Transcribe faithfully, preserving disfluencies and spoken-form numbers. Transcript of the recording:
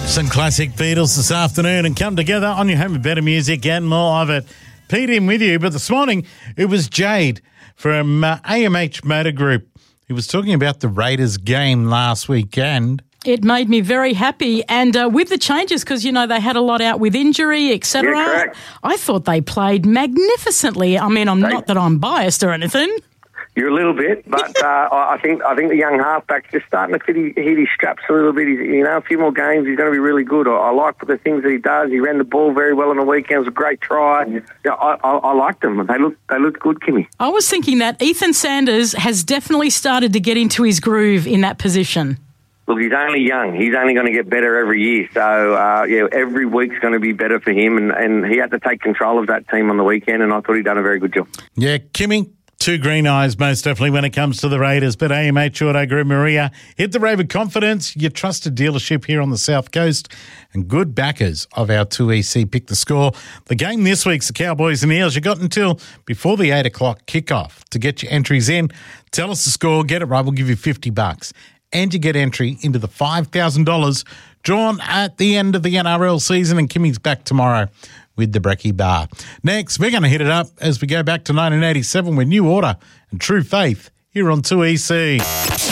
Some classic Beatles this afternoon and come together on your home with better music and more of it. Pete in with you, but this morning it was Jade from uh, A M H Motor Group. He was talking about the Raiders game last weekend. It made me very happy, and uh, with the changes, because, you know, they had a lot out with injury, et cetera. Yeah, correct. I thought they played magnificently. I mean, I'm They- not that I'm biased or anything. You're a little bit, but uh, I I think I think the young halfback's just starting to fit his, hit his straps a little bit. He's, you know, a few more games, he's going to be really good. I, I like the things that he does. He ran the ball very well on the weekend. It was a great try. Yeah, I, I, I liked them. They look they look good, Kimmy. I was thinking that Ethan Sanders has definitely started to get into his groove in that position. Look, he's only young. He's only going to get better every year. So, uh, yeah, every week's going to be better for him. And, and he had to take control of that team on the weekend, and I thought he'd done a very good job. Yeah, Kimmy, two green eyes most definitely when it comes to the Raiders. But A M H Auto Group Maria, hit the road with confidence. Your trusted dealership here on the South Coast and good backers of our two E C Pick the Score. The game this week's the Cowboys and Eels. You got until before the eight o'clock kickoff to get your entries in. Tell us the score, get it right, we'll give you fifty bucks. And you get entry into the five thousand dollars drawn at the end of the N R L season. And Kimmy's back tomorrow with the Brekkie Bar. Next, we're going to hit it up as we go back to nineteen eighty-seven with New Order and True Faith here on two E C.